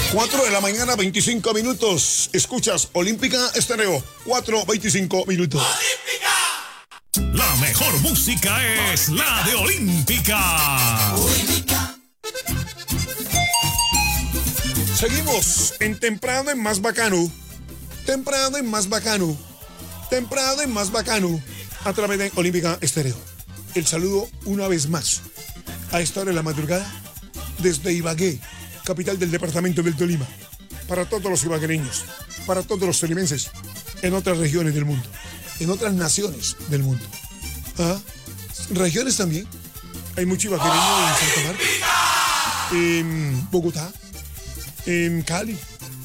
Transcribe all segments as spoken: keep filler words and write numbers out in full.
cuatro de la mañana, veinticinco minutos. Escuchas Olímpica Estéreo. cuatro, veinticinco minutos. ¡Olímpica! La mejor música es la de Olímpica. Olímpica. Seguimos en temprano en más bacano. Temprano en más bacano. Temprano en más bacano. A través de Olímpica Estéreo. El saludo una vez más. A esta hora de la madrugada. Desde Ibagué, capital del departamento del Tolima. Para todos los ibaguereños. Para todos los tolimenses. En otras regiones del mundo. En otras naciones del mundo. ¿Ah? Regiones también. Hay mucho ibaguereño en Santa Marta. En Bogotá. En Cali.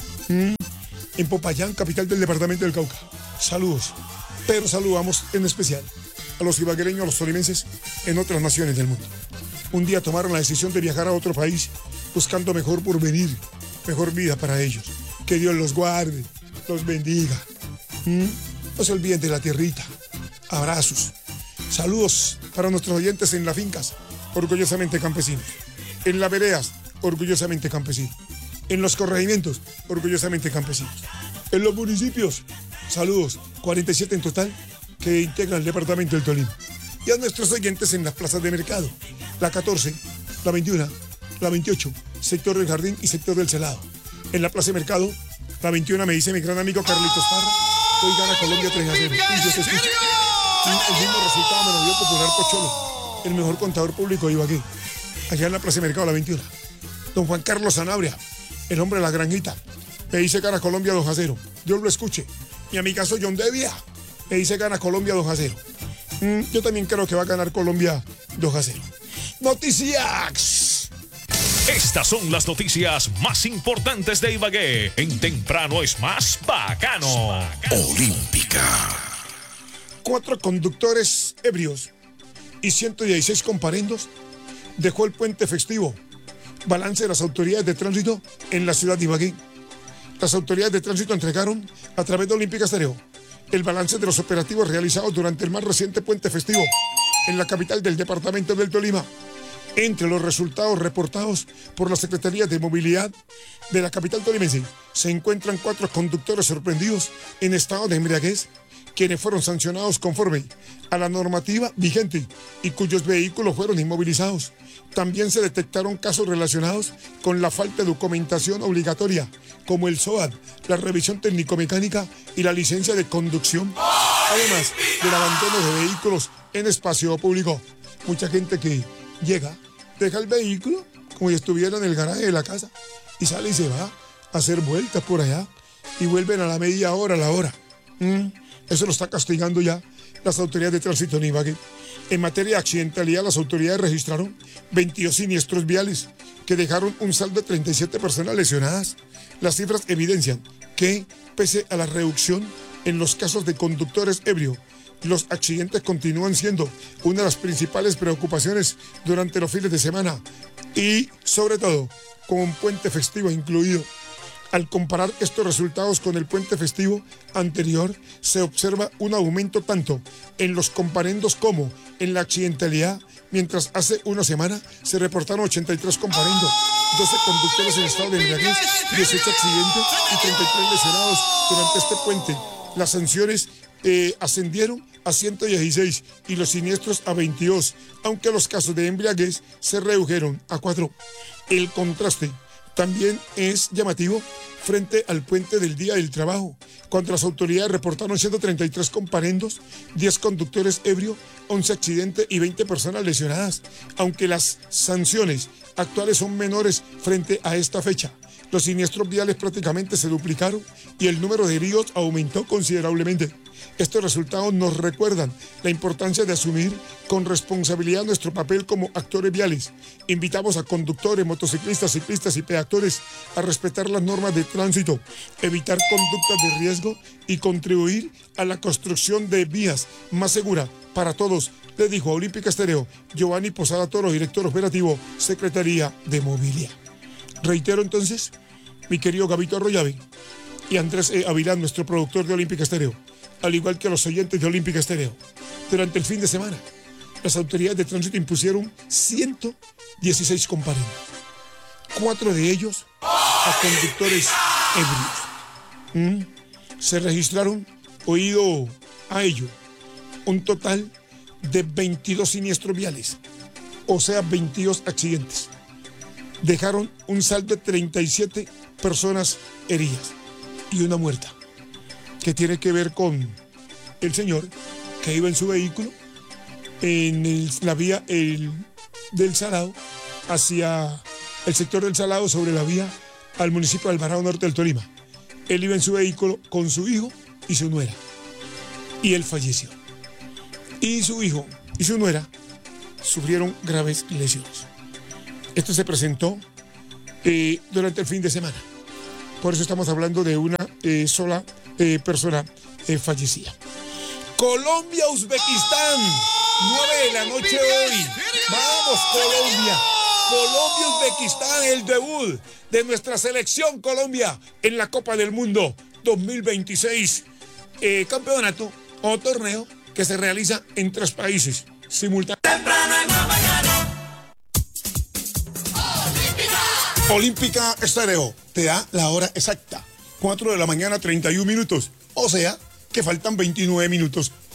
En Popayán, capital del departamento del Cauca. Saludos. Pero saludamos en especial a los ibaguereños, a los tolimenses en otras naciones del mundo. Un día tomaron la decisión de viajar a otro país buscando mejor porvenir, mejor vida para ellos. Que Dios los guarde, los bendiga. ¿Mm? No se olviden de la tierrita. Abrazos. Saludos para nuestros oyentes en las fincas, orgullosamente campesinos. En las veredas, orgullosamente campesinos. En los corregimientos, orgullosamente campesinos. En los municipios, saludos, cuarenta y siete en total, que integran el departamento del Tolima. Y a nuestros oyentes en las plazas de mercado, la catorce, la veintiuno, la veintiocho, sector del Jardín y sector del Celado. En la plaza de mercado, la veintiuno, me dice mi gran amigo Carlitos Parra, hoy gana Colombia tres a cero. Y yo te escucho. Y el mismo resultado me lo dio Popular Pocholo, el mejor contador público de Ibagué. Allá en la plaza de mercado, la veintiuno. Don Juan Carlos Sanabria, el hombre de la granjita, me dice gana Colombia dos a cero. Dios lo escuche. Mi amigazo John Devia me dice gana Colombia dos a cero. Mm, yo también creo que va a ganar Colombia dos a cero. Noticias. Estas son las noticias más importantes de Ibagué. En Temprano es más bacano. Olímpica. Cuatro conductores ebrios y ciento dieciséis comparendos dejó el puente festivo. Balance de las autoridades de tránsito en la ciudad de Ibagué. Las autoridades de tránsito entregaron a través de Olímpica Estéreo el balance de los operativos realizados durante el más reciente puente festivo en la capital del departamento del Tolima. Entre los resultados reportados por la Secretaría de Movilidad de la capital tolimense se encuentran cuatro conductores sorprendidos en estado de embriaguez, quienes fueron sancionados conforme a la normativa vigente y cuyos vehículos fueron inmovilizados. También se detectaron casos relacionados con la falta de documentación obligatoria, como el S O A D, la revisión técnico-mecánica y la licencia de conducción, además del abandono de vehículos en espacio público. Mucha gente que llega, deja el vehículo como si estuviera en el garaje de la casa y sale y se va a hacer vueltas por allá y vuelven a la media hora, a la hora. Mm, eso lo está castigando ya las autoridades de tránsito en Ibagué. En materia de accidentalidad, las autoridades registraron veintidós siniestros viales que dejaron un saldo de treinta y siete personas lesionadas. Las cifras evidencian que, pese a la reducción en los casos de conductores ebrios, los accidentes continúan siendo una de las principales preocupaciones durante los fines de semana y, sobre todo, con un puente festivo incluido. Al comparar estos resultados con el puente festivo anterior, se observa un aumento tanto en los comparendos como en la accidentalidad, mientras hace una semana se reportaron ochenta y tres comparendos, doce conductores en estado de embriaguez, dieciocho accidentes y treinta y tres lesionados durante este puente. Las sanciones eh, ascendieron a ciento dieciséis y los siniestros a veintidós, aunque los casos de embriaguez se redujeron a cuatro. El contraste también es llamativo frente al puente del Día del Trabajo, cuando las autoridades reportaron ciento treinta y tres comparendos, diez conductores ebrios, once accidentes y veinte personas lesionadas, aunque las sanciones actuales son menores frente a esta fecha. Los siniestros viales prácticamente se duplicaron y el número de heridos aumentó considerablemente. Estos resultados nos recuerdan la importancia de asumir con responsabilidad nuestro papel como actores viales. Invitamos a conductores, motociclistas, ciclistas y peatones a respetar las normas de tránsito, evitar conductas de riesgo y contribuir a la construcción de vías más seguras para todos, le dijo a Olímpica Estéreo Giovanni Posada Toro, director operativo, Secretaría de Movilidad. Reitero entonces, mi querido Gabito Arroyave y Andrés E. Avilán, nuestro productor de Olímpica Estéreo, al igual que a los oyentes de Olímpica Estéreo. Durante el fin de semana, las autoridades de tránsito impusieron ciento dieciséis comparendos. Cuatro de ellos a conductores ebrios. ¿Mm? Se registraron, oído a ello, un total de veintidós siniestros viales, o sea, veintidós accidentes. Dejaron un saldo de treinta y siete personas heridas y una muerta, que tiene que ver con el señor que iba en su vehículo en el, la vía el, del Salado hacia el sector del Salado sobre la vía al municipio de Alvarado Norte del Tolima. Él iba en su vehículo con su hijo y su nuera y él falleció. Y su hijo y su nuera sufrieron graves lesiones. Esto se presentó eh, durante el fin de semana. Por eso estamos hablando de una eh, sola eh, persona eh, fallecida. Colombia, Uzbekistán, nueve de la noche hoy. Vamos, Colombia. Colombia, Uzbekistán, el debut de nuestra selección Colombia en la Copa del Mundo dos mil veintiséis. Eh, campeonato o torneo que se realiza en tres países simultáneamente. Olímpica Estéreo te da la hora exacta, cuatro de la mañana, treinta y un minutos. O sea, que faltan veintinueve minutos